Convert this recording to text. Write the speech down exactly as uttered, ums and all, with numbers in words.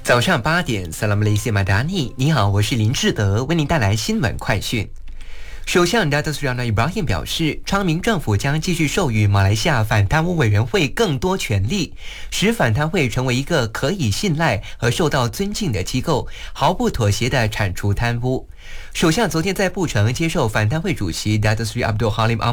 早上八点 Salam Malaysia Madani， 你好，我是林志德，为您带来新闻快讯。首相 Datuk Seri Anwar Ibrahim 表示，昌明政府将继续授予马来西亚反贪污委员会更多权力，使反贪会成为一个可以信赖和受到尊敬的机构，毫不妥协地铲除贪污。首相昨天在布城接受反贪会主席 Datuk Seri Abdul Halim